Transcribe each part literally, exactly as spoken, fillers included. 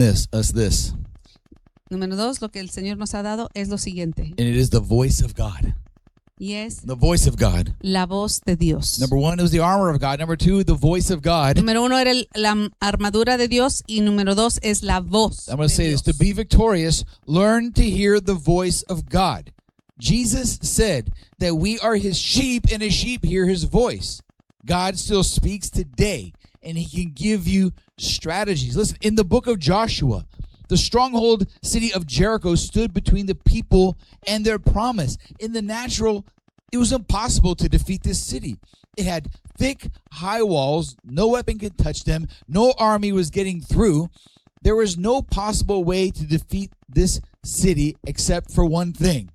this, us this. Número dos, lo que el Señor nos ha dado es lo siguiente. And it is the voice of God. Y es The voice of God. la voz de Dios. Number one, it was the armor of God. Number two, the voice of God. Número uno era el- la armadura de Dios y número dos es la voz I'm going de to say Dios. this. To be victorious, learn to hear the voice of God. Jesus said that we are his sheep and his sheep hear his voice. God still speaks today and he can give you strategies. Listen, in the book of Joshua, the stronghold city of Jericho stood between the people and their promise. In the natural, it was impossible to defeat this city. It had thick, high walls. No weapon could touch them. No army was getting through. There was no possible way to defeat this city except for one thing.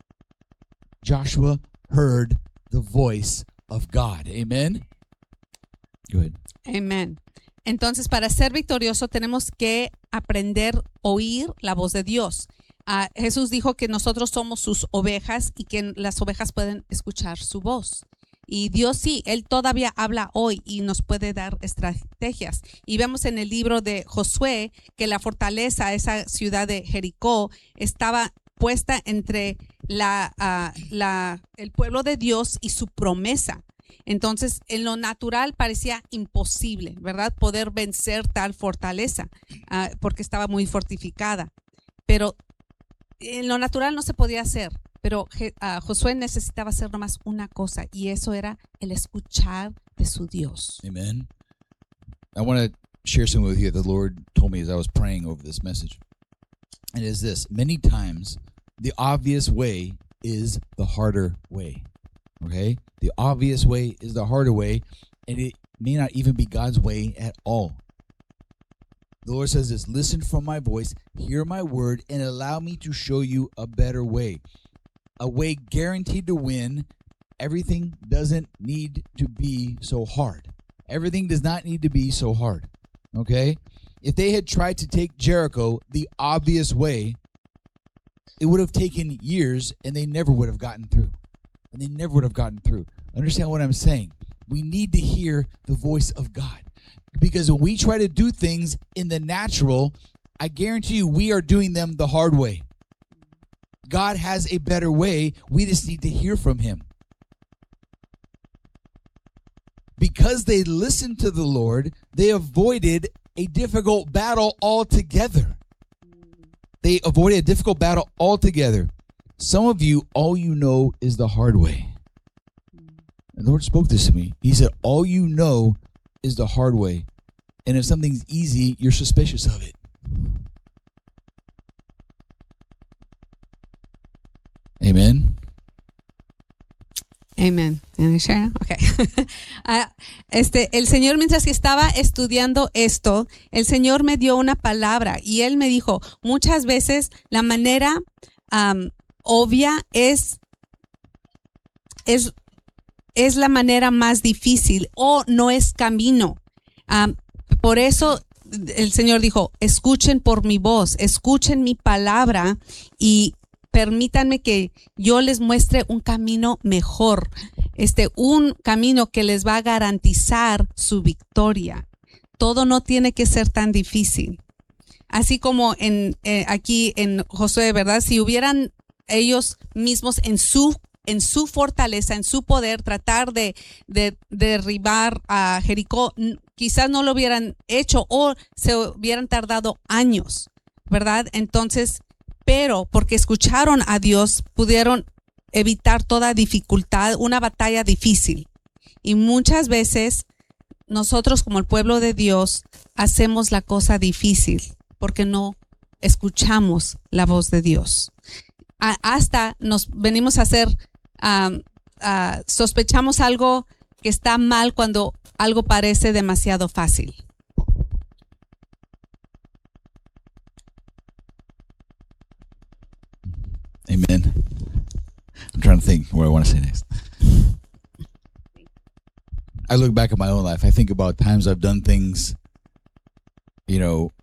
Joshua heard the voice of God. Amen? Go ahead. Amén. Entonces, para ser victorioso tenemos que aprender a oír la voz de Dios. Ah, Jesús dijo que nosotros somos sus ovejas y que las ovejas pueden escuchar su voz. Y Dios sí, Él todavía habla hoy y nos puede dar estrategias. Y vemos en el libro de Josué que la fortaleza, esa ciudad de Jericó, estaba puesta entre la, ah, la, el pueblo de Dios y su promesa. Entonces, en lo natural parecía imposible, ¿verdad? Poder vencer tal fortaleza, uh, porque estaba muy fortificada. Pero en lo natural no se podía hacer. Pero uh, Josué necesitaba hacer nomás una cosa, y eso era el escuchar de su Dios. Amen. I want to share something with you that the Lord told me as I was praying over this message. And it is this. Many times, the obvious way is the harder way. Okay? The obvious way is the harder way, and it may not even be God's way at all. The Lord says this, listen from my voice, hear my word, and allow me to show you a better way. A way guaranteed to win. Everything doesn't need to be so hard. Everything does not need to be so hard. Okay? If they had tried to take Jericho the obvious way, it would have taken years, and they never would have gotten through. And they never would have gotten through. Understand what I'm saying? We need to hear the voice of God. Because when we try to do things in the natural, I guarantee you we are doing them the hard way. God has a better way. We just need to hear from him. Because they listened to the Lord, they avoided a difficult battle altogether. They avoided a difficult battle altogether. Some of you, all you know is the hard way. And the Lord spoke this to me. He said, all you know is the hard way. And if something's easy, you're suspicious of it. Amen. Amen. Okay. uh, este, el Señor, mientras que estaba estudiando esto, el Señor me dio una palabra y Él me dijo, muchas veces la manera um, obvia es, es, es la manera más difícil o no es camino. Um, por eso el Señor dijo, escuchen por mi voz, escuchen mi palabra y permítanme que yo les muestre un camino mejor, este, un camino que les va a garantizar su victoria. Todo no tiene que ser tan difícil. Así como en eh, aquí en Josué, ¿verdad? Si hubieran ellos mismos en su en su fortaleza, en su poder, tratar de, de, de derribar a Jericó, quizás no lo hubieran hecho o se hubieran tardado años, ¿verdad? Entonces, pero porque escucharon a Dios, pudieron evitar toda dificultad, una batalla difícil. Y muchas veces nosotros como el pueblo de Dios hacemos la cosa difícil porque no escuchamos la voz de Dios. A, hasta nos venimos a hacer, um, uh, sospechamos algo que está mal cuando algo parece demasiado fácil. Amen. I'm trying to think what I want to say next. I look back at my own life. I think about times I've done things, you know,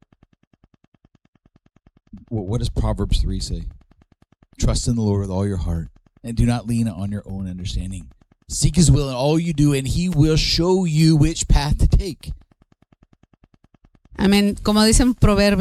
what does Proverbs three say? Trust in the Lord with all your heart and do not lean on your own understanding. Seek his will in all you do and he will show you which path to take. Amén. Como dicen Proverbios,